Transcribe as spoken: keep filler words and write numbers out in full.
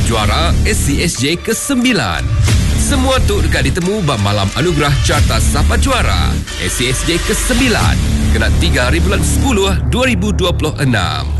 juara S C S J kesembilan. Semua tu dekat ditemu bab malam anugerah Carta Sapa Juara S C S J kesembilan. Kena tiga hari bulan sepuluh dua ribu dua puluh enam.